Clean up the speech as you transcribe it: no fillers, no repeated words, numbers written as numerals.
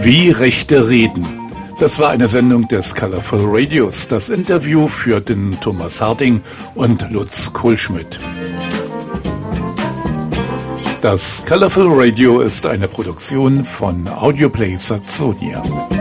Wie Rechte reden. Das war eine Sendung des Colorful Radios. Das Interview führten Thomas Harting und Lutz Kohlschmidt. Das Colorful Radio ist eine Produktion von Audioplay Saxonia.